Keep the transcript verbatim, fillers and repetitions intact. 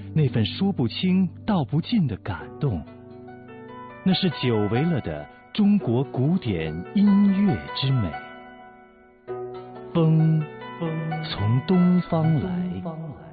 那份说不清道不尽的感动，那是久违了的中国古典音乐之美。风，风从东方来。